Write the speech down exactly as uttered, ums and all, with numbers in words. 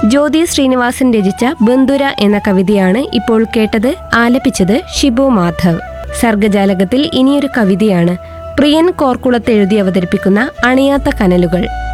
ജ്യോതി ശ്രീനിവാസൻ രചിച്ച ബന്ധുര എന്ന കവിതയാണ് ഇപ്പോൾ കേട്ടത്. ആലപിച്ചത് ഷിബു മാധവ്. സർഗജാലകത്തിൽ ഇനിയൊരു കവിതയാണ്. പ്രിയൻ കോർക്കുളത്ത് എഴുതി അവതരിപ്പിക്കുന്ന അണയാത്ത കനലുകൾ.